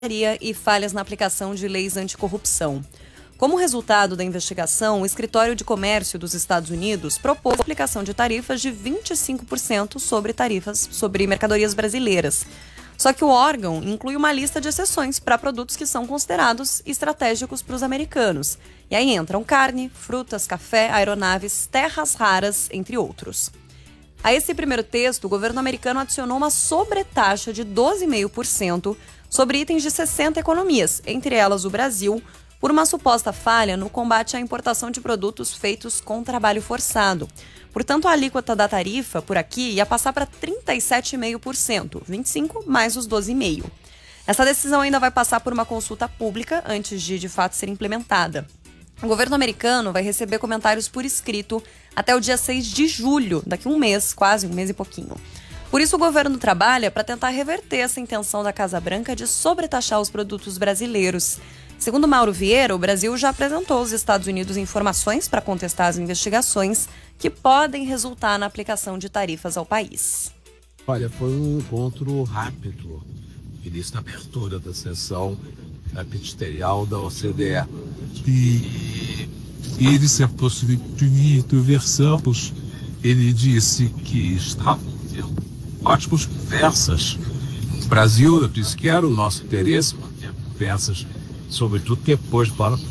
e falhas na aplicação de leis anticorrupção. Como resultado da investigação, o Escritório de Comércio dos Estados Unidos propôs a aplicação de tarifas de 25% sobre mercadorias brasileiras. Só que o órgão inclui uma lista de exceções para produtos que são considerados estratégicos para os americanos. E aí entram carne, frutas, café, aeronaves, terras raras, entre outros. A esse primeiro texto, o governo americano adicionou uma sobretaxa de 12,5% sobre itens de 60 economias, entre elas o Brasil, por uma suposta falha no combate à importação de produtos feitos com trabalho forçado. Portanto, a alíquota da tarifa por aqui ia passar para 37,5%, 25% mais os 12,5%. Essa decisão ainda vai passar por uma consulta pública antes de fato, ser implementada. O governo americano vai receber comentários por escrito até o dia 6 de julho, daqui a um mês, quase um mês e pouquinho. Por isso, o governo trabalha para tentar reverter essa intenção da Casa Branca de sobretaxar os produtos brasileiros. Segundo Mauro Vieira, o Brasil já apresentou aos Estados Unidos informações para contestar as investigações que podem resultar na aplicação de tarifas ao país. Olha, foi um encontro rápido, início da abertura da sessão ministerial da OCDE. E ele se aproximou de mim, conversamos. Ele disse que estava tendo ótimas conversas. O Brasil, eu disse que era o nosso interesse manter conversas, sobretudo depois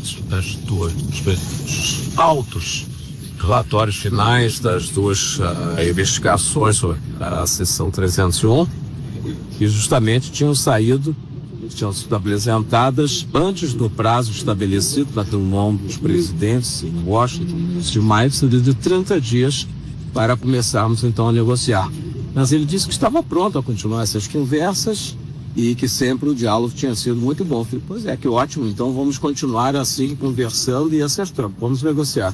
dos altos relatórios finais das duas investigações sobre a seção 301, que justamente tinham sido apresentadas antes do prazo estabelecido na reunião dos presidentes em Washington, de mais de 30 dias, para começarmos então a negociar. Mas ele disse que estava pronto a continuar essas conversas e que sempre o diálogo tinha sido muito bom. Eu falei, pois é, que ótimo, então vamos continuar assim, conversando e acertando, vamos negociar.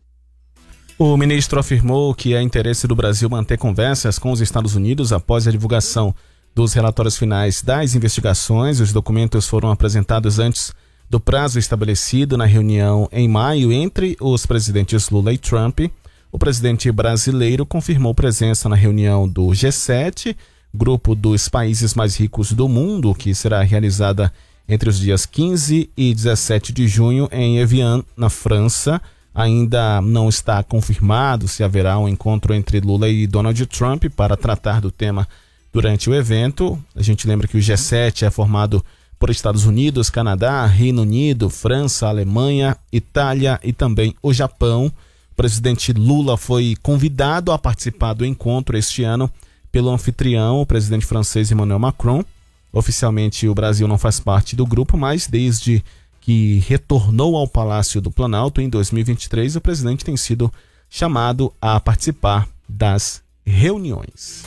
O ministro afirmou que é interesse do Brasil manter conversas com os Estados Unidos após a divulgação dos relatórios finais das investigações. Os documentos foram apresentados antes do prazo estabelecido na reunião em maio entre os presidentes Lula e Trump. O presidente brasileiro confirmou presença na reunião do G7, grupo dos países mais ricos do mundo, que será realizada entre os dias 15 e 17 de junho em Evian, na França. Ainda não está confirmado se haverá um encontro entre Lula e Donald Trump para tratar do tema durante o evento. A gente lembra que o G7 é formado por Estados Unidos, Canadá, Reino Unido, França, Alemanha, Itália e também o Japão. O presidente Lula foi convidado a participar do encontro este ano pelo anfitrião, o presidente francês Emmanuel Macron. Oficialmente o Brasil não faz parte do grupo, mas desde que retornou ao Palácio do Planalto em 2023, o presidente tem sido chamado a participar das reuniões.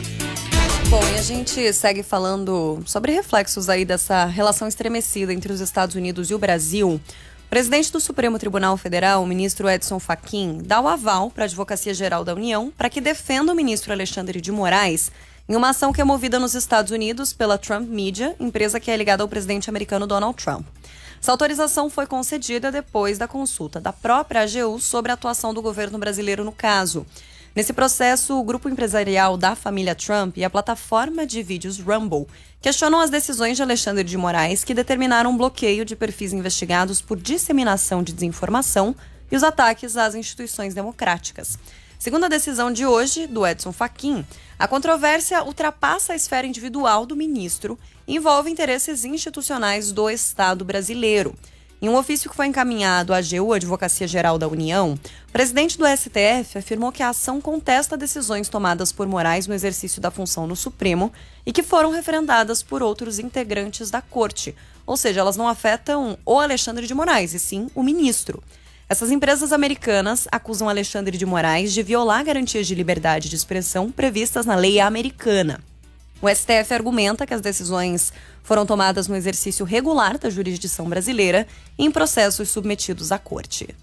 Bom, e a gente segue falando sobre reflexos aí dessa relação estremecida entre os Estados Unidos e o Brasil. O presidente do Supremo Tribunal Federal, o ministro Edson Fachin, dá o aval para a Advocacia Geral da União para que defenda o ministro Alexandre de Moraes em uma ação que é movida nos Estados Unidos pela Trump Media, empresa que é ligada ao presidente americano Donald Trump. Essa autorização foi concedida depois da consulta da própria AGU sobre a atuação do governo brasileiro no caso. Nesse processo, o grupo empresarial da família Trump e a plataforma de vídeos Rumble questionam as decisões de Alexandre de Moraes que determinaram um bloqueio de perfis investigados por disseminação de desinformação e os ataques às instituições democráticas. Segundo a decisão de hoje, do Edson Fachin, a controvérsia ultrapassa a esfera individual do ministro e envolve interesses institucionais do Estado brasileiro. Em um ofício que foi encaminhado à AGU, Advocacia Geral da União, o presidente do STF afirmou que a ação contesta decisões tomadas por Moraes no exercício da função no Supremo e que foram referendadas por outros integrantes da Corte. Ou seja, elas não afetam o Alexandre de Moraes, e sim o ministro. Essas empresas americanas acusam Alexandre de Moraes de violar garantias de liberdade de expressão previstas na lei americana. O STF argumenta que as decisões foram tomadas no exercício regular da jurisdição brasileira e em processos submetidos à corte.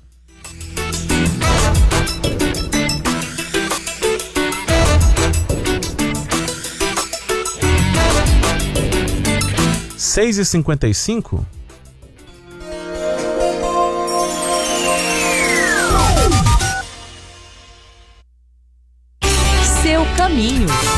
Seis e 55. Seu caminho.